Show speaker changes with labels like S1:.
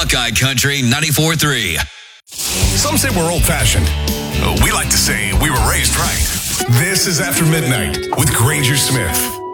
S1: Buckeye Country 94.3.
S2: Some say we're old-fashioned. We like to say we were raised right. This is After Midnight with Granger Smith.